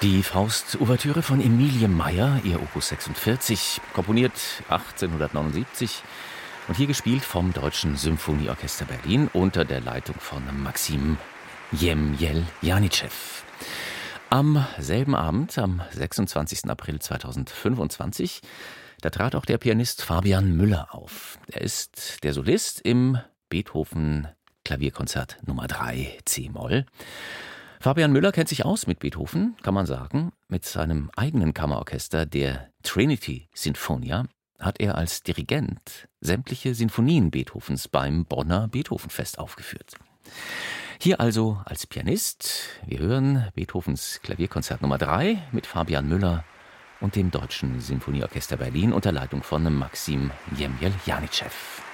Die Faust-Ouvertüre von Emilie Meyer, ihr Opus 46, komponiert 1879 und hier gespielt vom Deutschen Symphonieorchester Berlin unter der Leitung von Maxim Jemjel-Janitschew. Am selben Abend, am 26. April 2025, da trat auch der Pianist Fabian Müller auf. Er ist der Solist im Beethoven Klavierkonzert Nummer 3 C-Moll. Fabian Müller kennt sich aus mit Beethoven, kann man sagen. Mit seinem eigenen Kammerorchester, der Trinity Sinfonia, hat er als Dirigent sämtliche Sinfonien Beethovens beim Bonner Beethovenfest aufgeführt. Hier also als Pianist, wir hören Beethovens Klavierkonzert Nummer 3 mit Fabian Müller und dem Deutschen Sinfonieorchester Berlin unter Leitung von Maxim Jemjel-Janitschew.